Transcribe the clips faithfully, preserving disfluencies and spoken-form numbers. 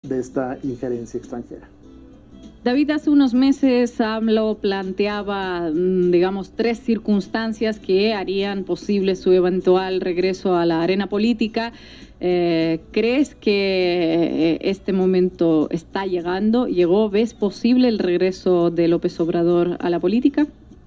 de esta injerencia extranjera. David, hace unos meses AMLO planteaba, digamos, tres circunstancias que harían posible su eventual regreso a la arena política. Eh, ¿Crees que este momento está llegando? ¿Llegó? ¿Ves posible el regreso de López Obrador a la política?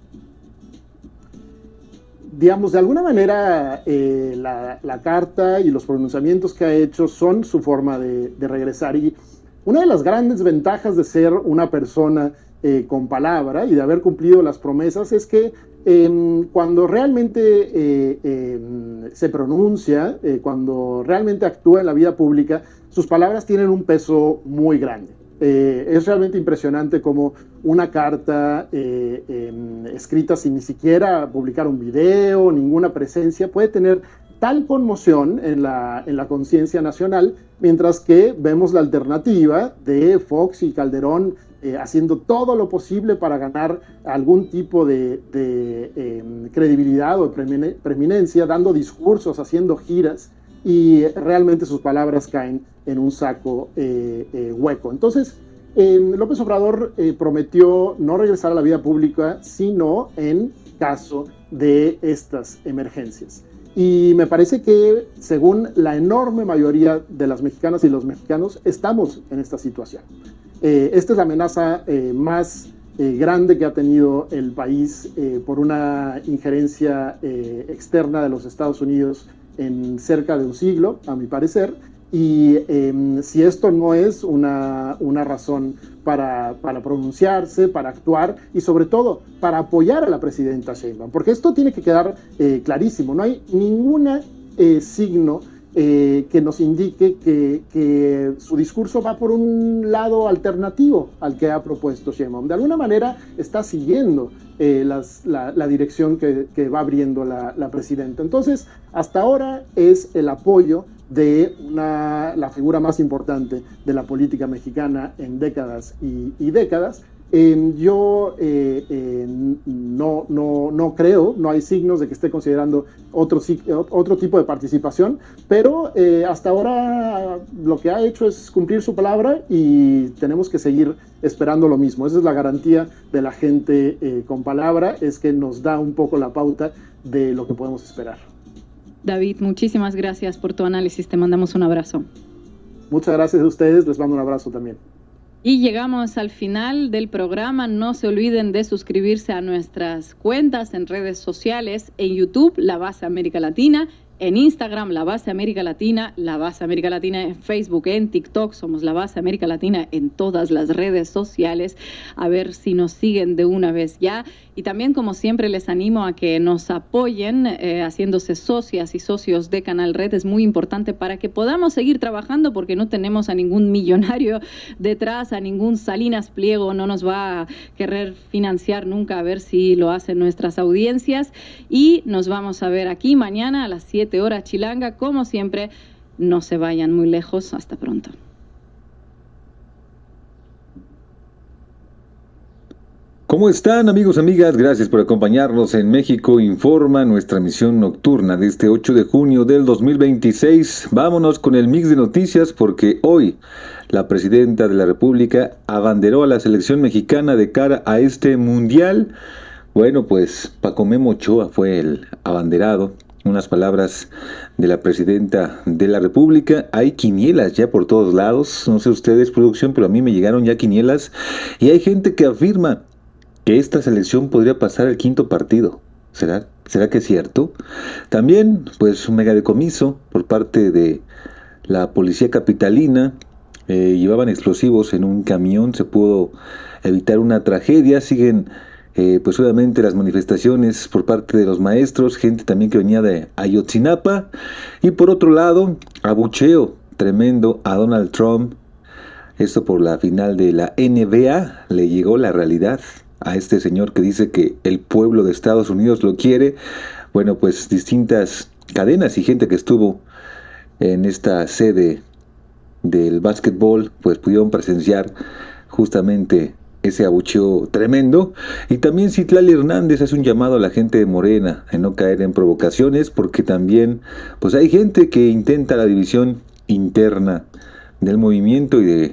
Digamos, de alguna manera eh, la, la carta y los pronunciamientos que ha hecho son su forma de, de regresar. Y una de las grandes ventajas de ser una persona eh, con palabra y de haber cumplido las promesas es que eh, cuando realmente eh, eh, se pronuncia, eh, cuando realmente actúa en la vida pública, sus palabras tienen un peso muy grande. Eh, es realmente impresionante cómo una carta eh, eh, escrita sin ni siquiera publicar un video, ninguna presencia, puede tener tal conmoción en la, en la conciencia nacional, mientras que vemos la alternativa de Fox y Calderón eh, haciendo todo lo posible para ganar algún tipo de, de eh, credibilidad o de preeminencia, dando discursos, haciendo giras, y realmente sus palabras caen en un saco eh, eh, hueco. Entonces, eh, López Obrador eh, prometió no regresar a la vida pública, sino en caso de estas emergencias. Y me parece que, según la enorme mayoría de las mexicanas y los mexicanos, estamos en esta situación. Eh, esta es la amenaza eh, más eh, grande que ha tenido el país eh, por una injerencia eh, externa de los Estados Unidos en cerca de un siglo, a mi parecer, y eh, si esto no es una, una razón para, para pronunciarse, para actuar y sobre todo para apoyar a la presidenta Sheinbaum, porque esto tiene que quedar eh, clarísimo, no hay ningún eh, signo eh, que nos indique que, que su discurso va por un lado alternativo al que ha propuesto Sheinbaum. De alguna manera está siguiendo eh, las, la, la dirección que, que va abriendo la, la presidenta. Entonces, hasta ahora es el apoyo de una, la figura más importante de la política mexicana en décadas y, y décadas. Eh, yo eh, eh, no, no, no creo, no hay signos de que esté considerando otro, otro tipo de participación, pero eh, hasta ahora lo que ha hecho es cumplir su palabra y tenemos que seguir esperando lo mismo. Esa es la garantía de la gente eh, con palabra, es que nos da un poco la pauta de lo que podemos esperar. David, muchísimas gracias por tu análisis, te mandamos un abrazo. Muchas gracias a ustedes, les mando un abrazo también. Y llegamos al final del programa. No se olviden de suscribirse a nuestras cuentas en redes sociales, en YouTube, La Base América Latina, en Instagram, La Base América Latina, La Base América Latina en Facebook, en TikTok, somos La Base América Latina en todas las redes sociales. A ver si nos siguen de una vez ya. Y también, como siempre, les animo a que nos apoyen eh, haciéndose socias y socios de Canal Red. Es muy importante para que podamos seguir trabajando, porque no tenemos a ningún millonario detrás, a ningún Salinas Pliego, no nos va a querer financiar nunca, a ver si lo hacen nuestras audiencias. Y nos vamos a ver aquí mañana a las siete horas chilanga, como siempre. No se vayan muy lejos. Hasta pronto. ¿Cómo están, amigos, amigas? Gracias por acompañarnos en México Informa, nuestra emisión nocturna de este ocho de junio del dos mil veintiséis. Vámonos con el mix de noticias, porque hoy la presidenta de la República abanderó a la selección mexicana de cara a este mundial. Bueno, pues Paco Memo Ochoa fue el abanderado. Unas palabras de la presidenta de la República. Hay quinielas ya por todos lados. No sé ustedes, producción, pero a mí me llegaron ya quinielas. Y hay gente que afirma que esta selección podría pasar al quinto partido. ¿Será, será que es cierto? También, pues, un megadecomiso por parte de la policía capitalina. Eh, llevaban explosivos en un camión. Se pudo evitar una tragedia. Siguen, eh, pues, obviamente las manifestaciones por parte de los maestros. Gente también que venía de Ayotzinapa. Y por otro lado, abucheo tremendo a Donald Trump. Esto por la final de la N B A. Le llegó la realidad a este señor que dice que el pueblo de Estados Unidos lo quiere. Bueno, pues distintas cadenas y gente que estuvo en esta sede del básquetbol, pues pudieron presenciar justamente ese abucheo tremendo. Y también Citlali Hernández hace un llamado a la gente de Morena a no caer en provocaciones, porque también pues hay gente que intenta la división interna del movimiento y de